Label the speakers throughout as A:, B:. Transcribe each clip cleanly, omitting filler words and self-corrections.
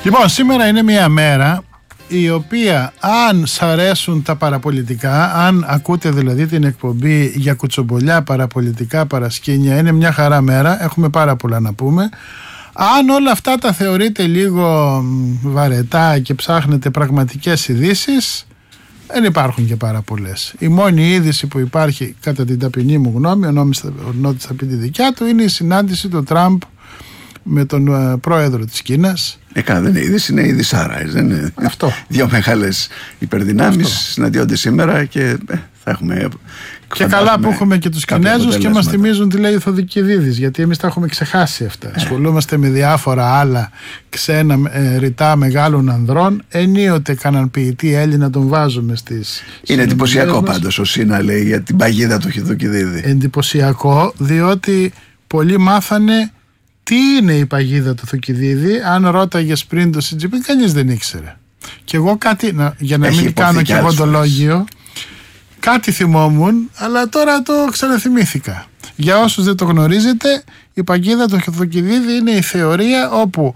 A: Λοιπόν, σήμερα είναι μια μέρα η οποία, αν σ' αρέσουν τα παραπολιτικά, αν ακούτε δηλαδή την εκπομπή για κουτσομπολιά, παραπολιτικά, παρασκήνια, είναι μια χαρά μέρα, έχουμε πάρα πολλά να πούμε. Αν όλα αυτά τα θεωρείτε λίγο βαρετά και ψάχνετε πραγματικές ειδήσεις, δεν υπάρχουν και πάρα πολλές. Η μόνη είδηση που υπάρχει, κατά την ταπεινή μου γνώμη, ο Νότης θα πει τη δικιά του, είναι η συνάντηση του Τραμπ με τον πρόεδρο της Κίνας.
B: Δεν είναι είδηση, είναι ειδησάρα. Δεν είναι
A: αυτό.
B: Δύο μεγάλες υπερδυνάμεις συναντιόνται σήμερα και θα έχουμε.
A: Και καλά που έχουμε και τους Κινέζους και μας θυμίζουν τι λέει η Θοδικηδίδης, γιατί εμείς τα έχουμε ξεχάσει αυτά. Ασχολούμαστε με διάφορα άλλα ξένα ρητά μεγάλων ανδρών. Ενίοτε κανέναν ποιητή Έλληνα τον βάζουμε στις.
B: Είναι εντυπωσιακό πάντως ο Σίνα λέει για την παγίδα του Θοδικηδίδη.
A: Εντυπωσιακό, διότι πολλοί μάθανε τι είναι η παγίδα του Θοδικηδίδη. Αν ρώταγες πριν το CGP, κανείς δεν ήξερε. Και εγώ κάτι, για να μην κάνω κι εγώ το λόγιο, κάτι θυμόμουν, αλλά τώρα το ξαναθυμήθηκα. Για όσους δεν το γνωρίζετε, η παγίδα του Θοδικηδίδη είναι η θεωρία όπου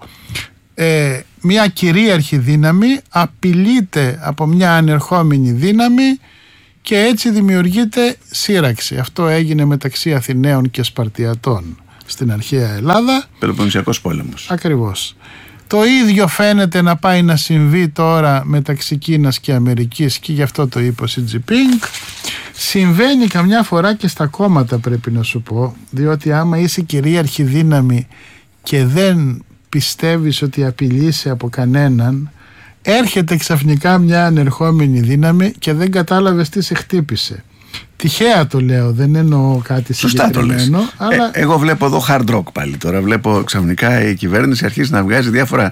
A: μια κυρίαρχη δύναμη απειλείται από μια ανερχόμενη δύναμη και έτσι δημιουργείται σύραξη. Αυτό έγινε μεταξύ Αθηναίων και Σπαρτιατών στην αρχαία Ελλάδα.
B: Πελοποννησιακός πόλεμος.
A: Ακριβώς. Το ίδιο φαίνεται να πάει να συμβεί τώρα μεταξύ Κίνας και Αμερικής και γι' αυτό το είπε ο Σι Τζινπίνγκ. Συμβαίνει καμιά φορά και στα κόμματα, πρέπει να σου πω, διότι άμα είσαι κυρίαρχη δύναμη και δεν πιστεύεις ότι απειλείσαι από κανέναν, έρχεται ξαφνικά μια ανερχόμενη δύναμη και δεν κατάλαβες τι σε χτύπησε. Τυχαία το λέω, δεν εννοώ κάτι συγκεκριμένο. Αλλά...
B: εγώ βλέπω εδώ hard rock πάλι τώρα. Βλέπω ξαφνικά η κυβέρνηση αρχίζει να βγάζει διάφορα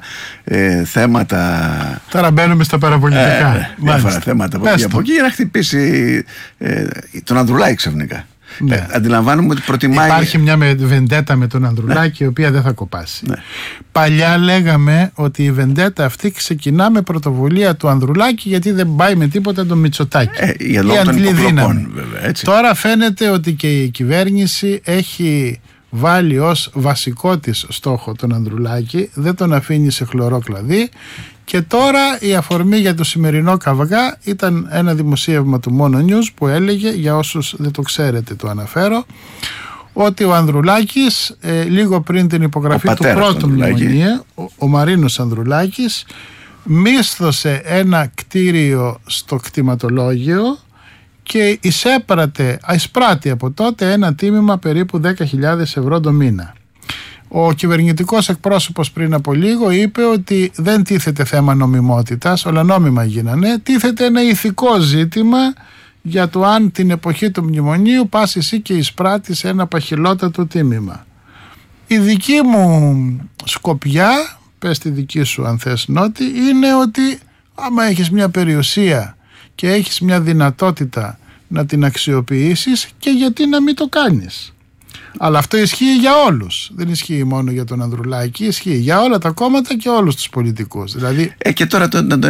B: θέματα.
A: Τώρα μπαίνουμε στα παραπολιτικά.
B: Διάφορα θέματα από εκεί για να χτυπήσει τον Ανδρουλάκη ξαφνικά.
A: Ναι.
B: Αντιλαμβάνομαι ότι προτιμάει.
A: Υπάρχει μια βεντέτα με τον Ανδρουλάκη, η οποία δεν θα κοπάσει.
B: Ναι.
A: Παλιά λέγαμε ότι η βεντέτα αυτή ξεκινά με πρωτοβουλία του Ανδρουλάκη, γιατί δεν πάει με τίποτα τον Μητσοτάκη.
B: Για λόγω των υποκλοπών, βέβαια. Έτσι.
A: Τώρα φαίνεται ότι και η κυβέρνηση έχει βάλει ως βασικό της στόχο τον Ανδρουλάκη, δεν τον αφήνει σε χλωρό κλαδί. Και τώρα η αφορμή για το σημερινό καυγά ήταν ένα δημοσίευμα του Mono News που έλεγε, για όσους δεν το ξέρετε το αναφέρω, ότι ο Ανδρουλάκης λίγο πριν την υπογραφή του πρώτου μνημονίου, ο Μαρίνος Ανδρουλάκης μίσθωσε ένα κτίριο στο κτηματολόγιο και εισπράττει από τότε ένα τίμημα περίπου 10.000 ευρώ το μήνα. Ο κυβερνητικός εκπρόσωπος πριν από λίγο είπε ότι δεν τίθεται θέμα νομιμότητας, όλα νόμιμα γίνανε, τίθεται ένα ηθικό ζήτημα για το αν την εποχή του μνημονίου πας εσύ και εισπράττεις ένα παχυλότατο τίμημα. Η δική μου σκοπιά, πες τη δική σου αν θες Νότη, είναι ότι άμα έχεις μια περιουσία και έχεις μια δυνατότητα να την αξιοποιήσεις, και γιατί να μην το κάνεις. Αλλά αυτό ισχύει για όλους. Δεν ισχύει μόνο για τον Ανδρουλάκη, ισχύει για όλα τα κόμματα και όλους τους πολιτικούς. Δηλαδή...
B: και τώρα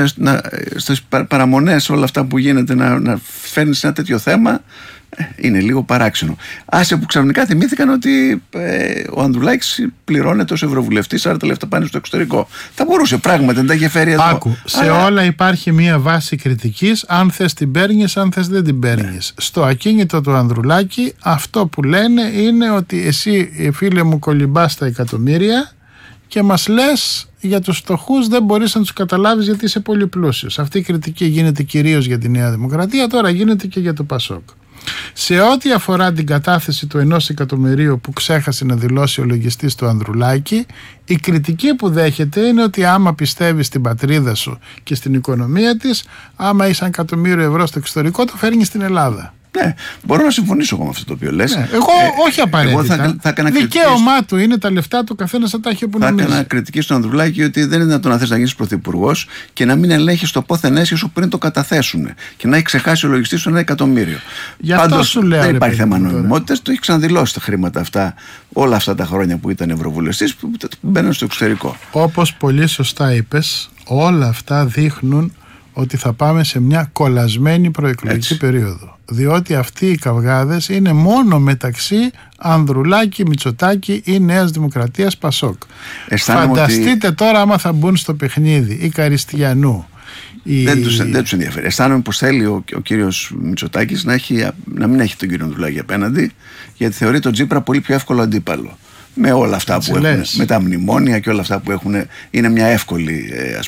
B: στις παραμονές όλα αυτά που γίνεται να φέρνεις ένα τέτοιο θέμα είναι λίγο παράξενο. Άσε που ξαφνικά θυμήθηκαν ότι ο Ανδρουλάκης πληρώνεται ως ευρωβουλευτής, άρα τα λεφτά πάνε στο εξωτερικό. Θα μπορούσε πράγματι να τα είχε φέρει εδώ.
A: Άκου, σε όλα υπάρχει μία βάση κριτικής, αν θες την παίρνεις, αν θες δεν την παίρνεις. Ναι. Στο ακίνητο του Ανδρουλάκη αυτό που λένε είναι ότι εσύ, φίλε μου, κολυμπάς τα εκατομμύρια και μας λες για τους φτωχούς δεν μπορείς να τους καταλάβεις γιατί είσαι πολύ πλούσιος. Αυτή η κριτική γίνεται κυρίως για τη Νέα Δημοκρατία, τώρα γίνεται και για το Πασόκ. Σε ό,τι αφορά την κατάθεση του 1 εκατομμυρίου που ξέχασε να δηλώσει ο λογιστής του Ανδρουλάκη, η κριτική που δέχεται είναι ότι άμα πιστεύεις στην πατρίδα σου και στην οικονομία της, άμα είσαι 1 εκατομμύριο ευρώ στο εξωτερικό, το φέρνεις στην Ελλάδα.
B: Ναι, μπορώ να συμφωνήσω εγώ με αυτό το οποίο λες.
A: Ναι, εγώ όχι απαραίτητα. Δικαίωμά του είναι τα λεφτά του, καθένας θα τα έχει όπου νομίζει.
B: Θα έκανα κριτική στον Ανδρουλάκη ότι δεν είναι δυνατόν να θες να γίνεις πρωθυπουργός και να μην ελέγχεις το πόθεν έσχε σου πριν το καταθέσουν και να έχει ξεχάσει ο λογιστής σου 1 εκατομμύριο.
A: Πάντως
B: δεν υπάρχει θέμα νομιμότητας, το έχει ξαναδηλώσει τα χρήματα αυτά όλα αυτά τα χρόνια που ήταν ευρωβουλευτής που μπαίνουν στο εξωτερικό.
A: Όπως πολύ σωστά είπες, όλα αυτά δείχνουν ότι θα πάμε σε μια κολλασμένη προεκλογική περίοδο. Διότι αυτοί οι καυγάδες είναι μόνο μεταξύ Ανδρουλάκη, Μητσοτάκη ή Νέας Δημοκρατίας, Πασόκ. Φανταστείτε τώρα άμα θα μπουν στο παιχνίδι η Καριστιανού.
B: Δεν τους ενδιαφέρει. Αισθάνομαι πως θέλει ο κύριος Μητσοτάκης να μην έχει τον κύριο Ανδρουλάκη απέναντι, γιατί θεωρεί τον Τσίπρα πολύ πιο εύκολο αντίπαλο. Με όλα αυτά που έχουν, με τα μνημόνια και όλα αυτά που έχουν, είναι μια εύκολη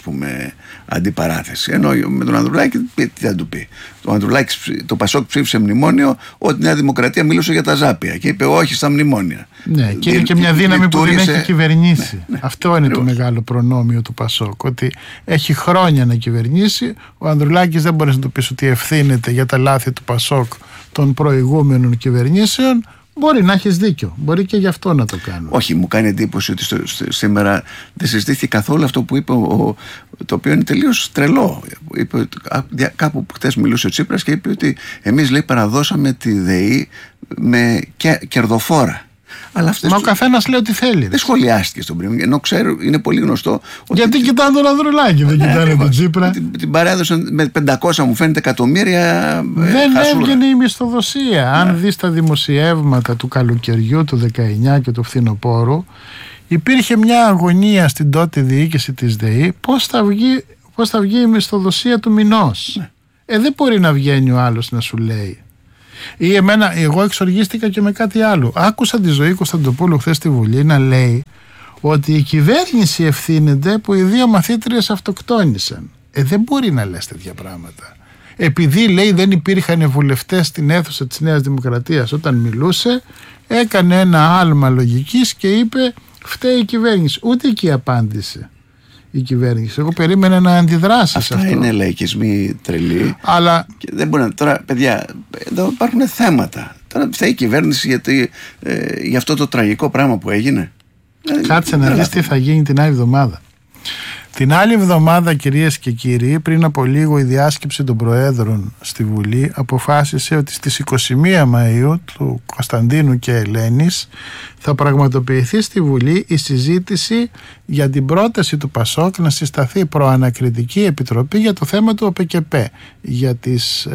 B: αντιπαράθεση. Ενώ με τον Ανδρουλάκη τι θα του πει? Το Ανδρουλάκη, το Πασόκ ψήφισε μνημόνιο ότι η Νέα Δημοκρατία μιλούσε για τα ζάπια και είπε όχι στα μνημόνια.
A: Ναι, και είναι και μια δύναμη που δεν έχει κυβερνήσει. Ναι. Αυτό είναι το μεγάλο προνόμιο του Πασόκ, ότι έχει χρόνια να κυβερνήσει. Ο Ανδρουλάκης δεν μπορεί να του πει ότι ευθύνεται για τα λάθη του Πασόκ των προηγούμενων κυβερνήσεων. Μπορεί να έχεις δίκιο. Μπορεί και γι' αυτό να το κάνω.
B: Όχι, μου κάνει εντύπωση ότι σήμερα δεν συζητήθηκε καθόλου αυτό που είπε το οποίο είναι τελείως τρελό. Είπε, κάπου χτες μιλούσε ο Τσίπρας και είπε ότι εμείς, λέει, παραδώσαμε τη ΔΕΗ με κερδοφόρα.
A: Μα ο καθένας λέει ότι θέλει.
B: Δεν σχολιάστηκε στον πριν, ενώ ξέρω, είναι πολύ γνωστό.
A: Γιατί κοιτάνε τον Ανδρουλάκη, δεν κοιτάνε τον Τσίπρα.
B: Την παρέδωσαν με 500, μου φαίνεται, εκατομμύρια.
A: Δεν έβγαινε η μισθοδοσία. Αν δεις τα δημοσιεύματα του καλοκαιριού του 19 και του φθινοπόρου, υπήρχε μια αγωνία στην τότε διοίκηση της ΔΕΗ πώς θα βγει η μισθοδοσία του μηνός. Δεν μπορεί να βγαίνει ο άλλος να σου λέει. Ή εγώ εξοργίστηκα και με κάτι άλλο. Άκουσα τη Ζωή Κωνσταντοπούλου χθες στη Βουλή να λέει ότι η κυβέρνηση ευθύνεται που οι 2 μαθήτριες αυτοκτόνησαν. Δεν μπορεί να λες τέτοια πράγματα. Επειδή, λέει, δεν υπήρχαν βουλευτές στην αίθουσα της Νέας Δημοκρατίας όταν μιλούσε, έκανε ένα άλμα λογικής και είπε φταίει η κυβέρνηση. Ούτε εκεί απάντησε η κυβέρνηση. Εγώ περίμενα να αντιδράσει σε αυτό.
B: Είναι λαϊκισμοί τρελοί.
A: Αλλά
B: και δεν μπορεί να. Τώρα, παιδιά, εδώ υπάρχουν θέματα. Τώρα φταίει η κυβέρνηση για αυτό το τραγικό πράγμα που έγινε.
A: Κάτσε να δεις τι θα γίνει την άλλη εβδομάδα. Την άλλη εβδομάδα, κυρίες και κύριοι, πριν από λίγο η διάσκεψη των Προέδρων στη Βουλή αποφάσισε ότι στις 21 Μαΐου του Κωνσταντίνου και Ελένης θα πραγματοποιηθεί στη Βουλή η συζήτηση για την πρόταση του Πασόκ να συσταθεί προανακριτική επιτροπή για το θέμα του ΟΠΕΚΕΠΕ, για τις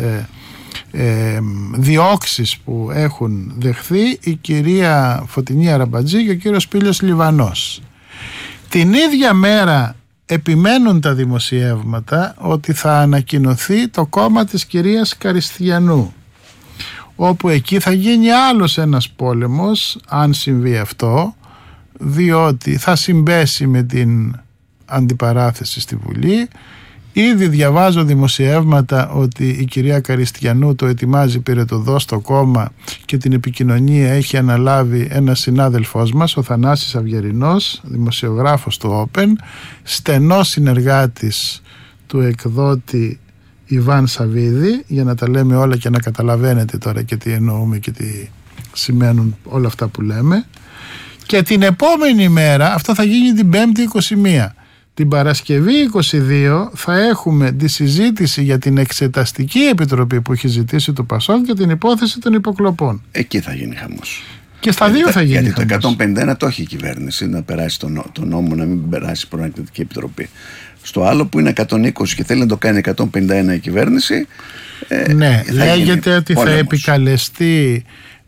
A: διώξεις που έχουν δεχθεί η κυρία Φωτεινή Αραμπατζή και ο κύριος Πήλιος Λιβανός. Την ίδια μέρα επιμένουν τα δημοσιεύματα ότι θα ανακοινωθεί το κόμμα της κυρίας Καριστιανού, όπου εκεί θα γίνει άλλος ένας πόλεμος αν συμβεί αυτό, διότι θα συμπέσει με την αντιπαράθεση στη Βουλή. Ήδη διαβάζω δημοσιεύματα ότι η κυρία Καριστιανού το ετοιμάζει πυρετοδό στο κόμμα και την επικοινωνία έχει αναλάβει ένας συνάδελφός μας, ο Θανάσης Αυγερινός, δημοσιογράφος του Open, στενός συνεργάτης του εκδότη Ιβάν Σαββίδη, για να τα λέμε όλα και να καταλαβαίνετε τώρα και τι εννοούμε και τι σημαίνουν όλα αυτά που λέμε. Και την επόμενη μέρα, αυτό θα γίνει την 5η 21, την Παρασκευή 22 θα έχουμε τη συζήτηση για την Εξεταστική Επιτροπή που έχει ζητήσει το Πασόκ και την υπόθεση των υποκλοπών.
B: Εκεί θα γίνει χαμός.
A: Και στα δύο θα γίνει
B: γιατί
A: χαμός.
B: Το 151 το έχει η κυβέρνηση να περάσει τον νόμο, να μην περάσει η Προανακριτική Επιτροπή. Στο άλλο που είναι 120 και θέλει να το κάνει 151 η κυβέρνηση.
A: Ναι, λέγεται ότι θα επικαλεστεί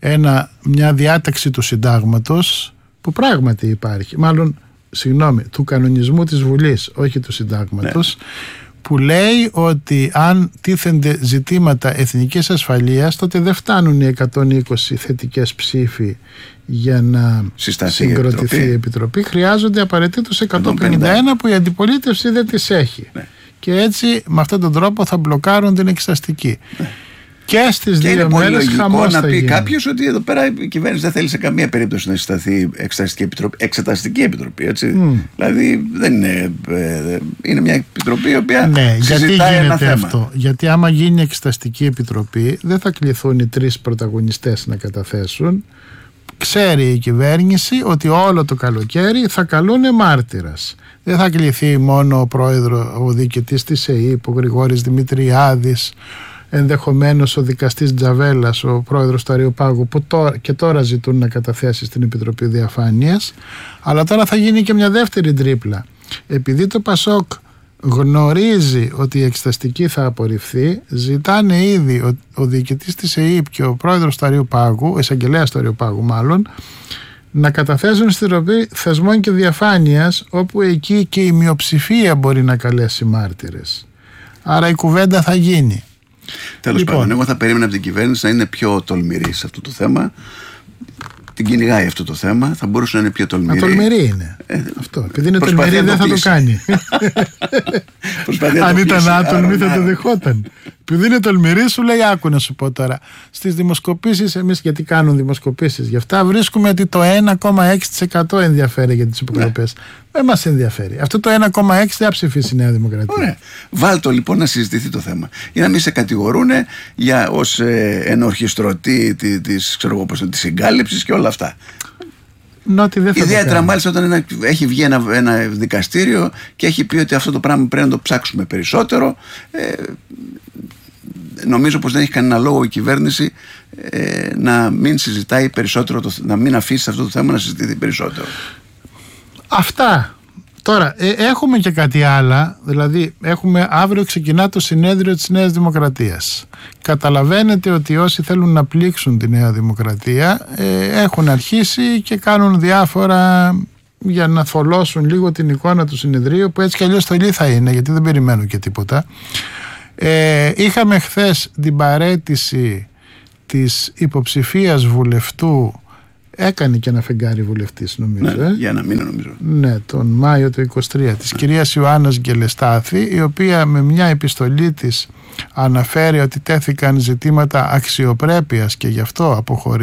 A: μια διάταξη του συντάγματος που πράγματι υπάρχει. Του κανονισμού της Βουλής, όχι του συντάγματος, που λέει ότι αν τίθενται ζητήματα εθνικής ασφαλείας, τότε δεν φτάνουν οι 120 θετικές ψήφοι για να συγκροτηθεί η Επιτροπή. Χρειάζονται απαραίτητος 151 που η αντιπολίτευση δεν τις έχει. Και έτσι με αυτόν τον τρόπο θα μπλοκάρουν την εξεταστική. Και στις δύο μέρες χαμός θα γίνει.
B: Να πει κάποιος ότι εδώ πέρα η κυβέρνηση δεν θέλει σε καμία περίπτωση να συσταθεί εξεταστική επιτροπή. Έτσι. Δηλαδή δεν είναι μια επιτροπή η οποία συζητάει ένα θέμα. Αυτό?
A: Γιατί άμα γίνει εξεταστική επιτροπή δεν θα κληθούν οι 3 πρωταγωνιστές να καταθέσουν. Ξέρει η κυβέρνηση ότι όλο το καλοκαίρι θα καλούνε μάρτυρας. Δεν θα κληθεί μόνο ο διοικητής της ΕΕΠ, ο Γρηγόρης Δημητριάδης, ενδεχομένως ο δικαστής Τζαβέλας, ο πρόεδρος του Αριοπάγου, που και τώρα ζητούν να καταθέσει στην Επιτροπή Διαφάνειας. Αλλά τώρα θα γίνει και μια δεύτερη τρίπλα. Επειδή το Πασόκ γνωρίζει ότι η εξεταστική θα απορριφθεί, ζητάνε ήδη ο διοικητής της ΕΥΠ και ο πρόεδρος του Αριοπάγου, ο εισαγγελέας του Αριοπάγου μάλλον, να καταθέσουν στην Επιτροπή Θεσμών και Διαφάνειας, όπου εκεί και η μειοψηφία μπορεί να καλέσει μάρτυρες. Άρα η κουβέντα θα γίνει.
B: Τέλος πάντων, εγώ θα περίμενα από την κυβέρνηση να είναι πιο τολμηρή σε αυτό το θέμα. Την κυνηγάει αυτό το θέμα, θα μπορούσε να είναι πιο τολμηρή.
A: Τολμηρή είναι. Αυτό. Επειδή είναι τολμηρή δεν θα το κάνει. Αν ήταν άτολμη θα το δεχόταν. Επειδή είναι τολμηρή, σου λέει: άκου να σου πω τώρα. Στις δημοσκοπήσεις, εμείς γιατί κάνουν δημοσκοπήσεις γι' αυτά, βρίσκουμε ότι το 1,6% ενδιαφέρει για τις υποκλοπές. Δεν μας ενδιαφέρει. Αυτό το 1,6% δεν θα ψηφίσει η Νέα Δημοκρατία.
B: Ωραία. Βάλτο λοιπόν να συζητηθεί το θέμα. Για να μην σε κατηγορούν ως ενορχιστρωτή της συγκάλυψης και όλα αυτά. Ιδιαίτερα μάλιστα όταν έχει βγει ένα δικαστήριο και έχει πει ότι αυτό το πράγμα πρέπει να το ψάξουμε περισσότερο. Νομίζω πως δεν έχει κανένα λόγο η κυβέρνηση να μην συζητάει περισσότερο, να μην αφήσει αυτό το θέμα να συζητηθεί περισσότερο.
A: Αυτά. Τώρα έχουμε και κάτι άλλο. Δηλαδή αύριο ξεκινά το συνέδριο της Νέας Δημοκρατίας. Καταλαβαίνετε ότι όσοι θέλουν να πλήξουν τη Νέα Δημοκρατία έχουν αρχίσει και κάνουν διάφορα για να θολώσουν λίγο την εικόνα του συνεδρίου, που έτσι κι αλλιώς θολή θα είναι, γιατί δεν περιμένουν και τίποτα. Είχαμε χθες την παραίτηση της υποψηφίας βουλευτού. Έκανε και ένα φεγγάρι βουλευτής, νομίζω.
B: Για ένα μήνα, νομίζω.
A: Ναι, τον Μάιο του 23, της κυρίας Ιωάννας Γκελεστάθη, η οποία με μια επιστολή της αναφέρει ότι τέθηκαν ζητήματα αξιοπρέπειας και γι' αυτό αποχωρεί